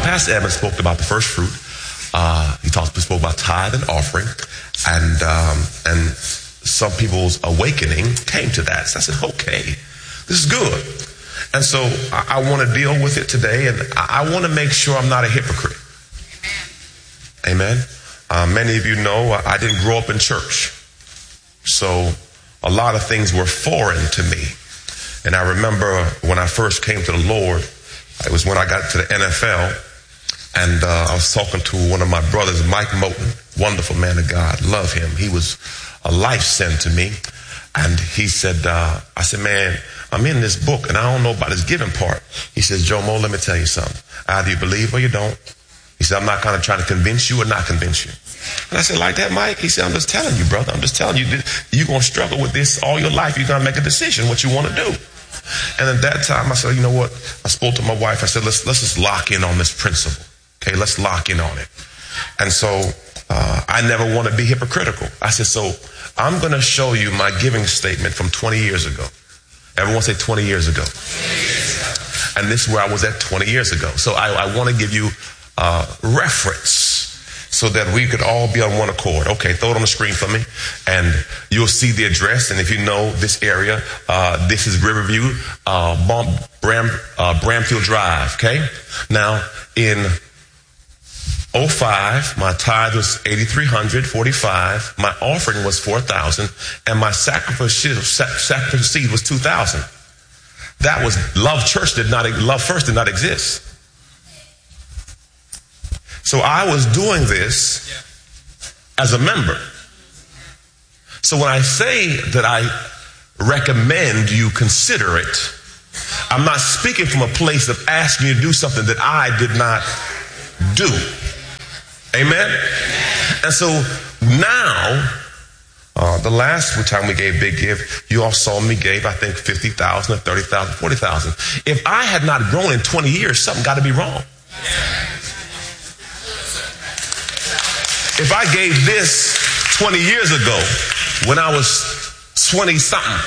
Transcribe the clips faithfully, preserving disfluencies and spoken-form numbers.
Pastor Evans spoke about the first fruit. Uh, he talked, spoke about tithe and offering, and um, and some people's awakening came to that. So I said, okay, this is good. And so I, I want to deal with it today, and I, I want to make sure I'm not a hypocrite. Amen. Amen. Uh, many of you know I didn't grow up in church, so a lot of things were foreign to me. And I remember when I first came to the Lord, it was when I got to the N F L, and uh, I was talking to one of my brothers, Mike Moten, wonderful man of God, love him. He was a life sent to me. And he said, uh, I said, man, I'm in this book and I don't know about this giving part. He says, Jomo, let me tell you something. Either you believe or you don't. He said, I'm not kind of trying to convince you or not convince you. And I said, like that, Mike? He said, I'm just telling you, brother. I'm just telling you, you're going to struggle with this all your life. You're going to make a decision what you want to do. And at that time, I said, you know what? I spoke to my wife. I said, let's, let's just lock in on this principle. Okay, let's lock in on it. And so uh, I never want to be hypocritical. I said, so I'm going to show you my giving statement from twenty years ago. Everyone say twenty years ago. And this is where I was at twenty years ago. So I, I want to give you uh, reference so that we could all be on one accord. Okay, throw it on the screen for me, and you'll see the address. And if you know this area, uh, this is Riverview, uh, Bram, Bram, uh, Bramfield Drive. Okay, now in oh five, my tithe was eighty-three hundred forty-five. My offering was four thousand, and my sacrificial sacrificial seed was two thousand. That was Love Church did not Love First did not exist. So I was doing this as a member. So when I say that I recommend you consider it, I'm not speaking from a place of asking you to do something that I did not do. Amen? And so now, uh, the last time we gave Big Give, you all saw me gave, I think, fifty thousand or thirty thousand, forty thousand. If I had not grown in twenty years, something got to be wrong. If I gave this twenty years ago when I was twenty something,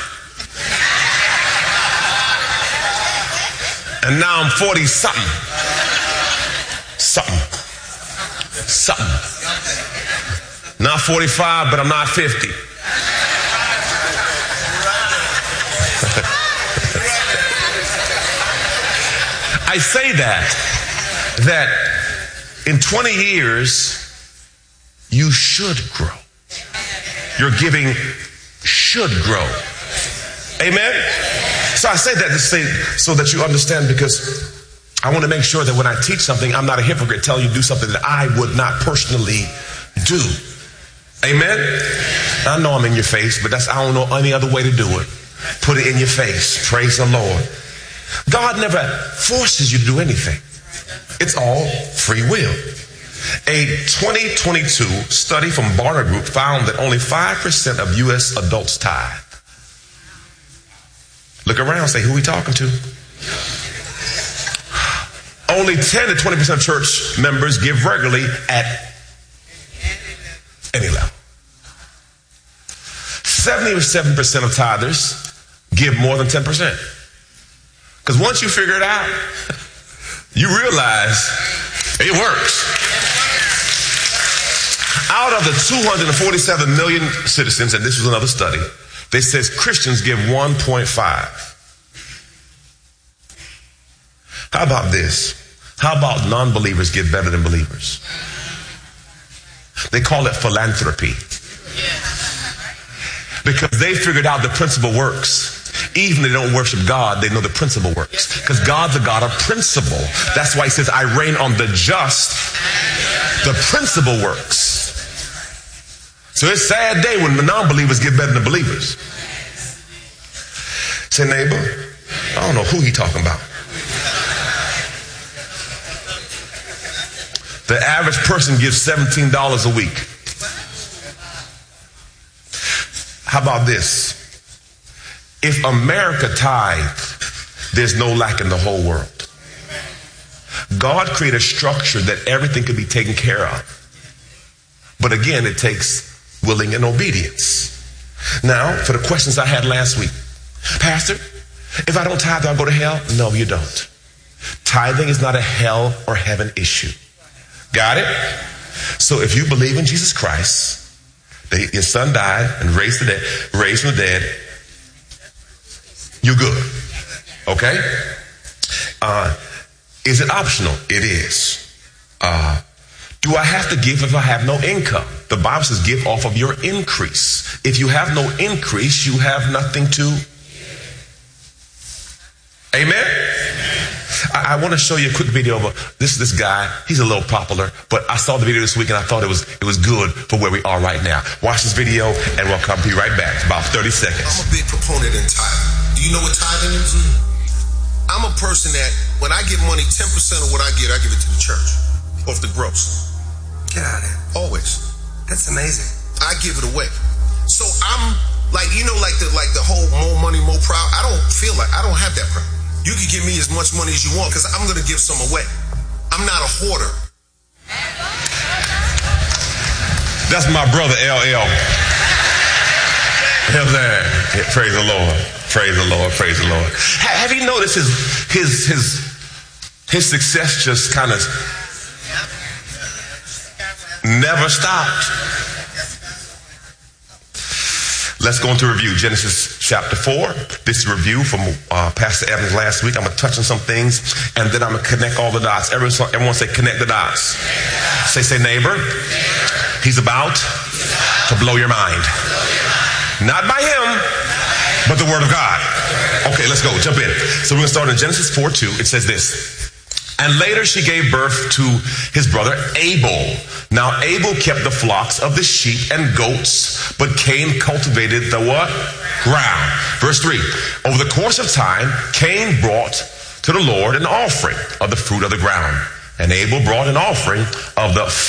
and now I'm forty something, something, something. Not forty-five, but I'm not fifty. I say that, that in twenty years, you should grow. Your giving should grow. Amen? So I say that to say so that you understand, because I want to make sure that when I teach something, I'm not a hypocrite telling you to do something that I would not personally do. Amen? I know I'm in your face, but that's, I don't know any other way to do it. Put it in your face. Praise the Lord. God never forces you to do anything. It's all free will. A twenty twenty-two study from Barna Group found that only five percent of U S adults tithe. Look around, say, who are we talking to? Only ten to twenty percent of church members give regularly at any level. seventy-seven percent of tithers give more than ten percent. Because once you figure it out, you realize it works. Out of the two hundred forty-seven million citizens, and this was another study, they says Christians give one point five. How about this? How about non-believers give better than believers? They call it philanthropy. Because they figured out the principle works. Even if they don't worship God, they know the principle works. Because God's a God of principle. That's why he says, I reign on the just. The principle works. So it's a sad day when the non-believers get better than believers. Say, neighbor, I don't know who he talking about. The average person gives seventeen dollars a week. How about this? If America tithed, there's no lack in the whole world. God created a structure that everything could be taken care of. But again, it takes willing and obedience. Now, for the questions I had last week. Pastor, if I don't tithe, do I go to hell? No, you don't. Tithing is not a hell or heaven issue. Got it? So if you believe in Jesus Christ, that your son died and raised the dead, raised from the dead, you're good. Okay? Uh, is it optional? It is. Uh, do I have to give if I have no income? The Bible says give off of your increase. If you have no increase, you have nothing to. Amen? I, I want to show you a quick video of a, this this guy. He's a little popular, but I saw the video this week and I thought it was it was good for where we are right now. Watch this video and we'll come be right back. It's about thirty seconds. I'm a big proponent in tithing. Do you know what tithing is? I'm a person that when I get money, ten percent of what I get, I give it to the church off the gross. Get out of here. Always. That's amazing. I give it away. So I'm like, you know, like the like the whole more money, more proud. I don't feel like I don't have that problem. You can give me as much money as you want because I'm going to give some away. I'm not a hoarder. That's my brother, L L. You know what I'm saying? Yeah, praise the Lord. Praise the Lord. Praise the Lord. Have you noticed his his his his success just kind of never stopped? Let's go into review. Genesis chapter four. This is a review from uh, Pastor Evans last week. I'm going to touch on some things, and then I'm going to connect all the dots. Everyone, everyone say, connect the dots. Say, say, neighbor. He's about to blow your mind. Not by him, but the word of God. Okay, let's go. Jump in. So we're going to start in Genesis four two. It says this. And later she gave birth to his brother Abel. Now Abel kept the flocks of the sheep and goats, but Cain cultivated the what? Ground. Verse three. Over the course of time, Cain brought to the Lord an offering of the fruit of the ground. And Abel brought an offering of the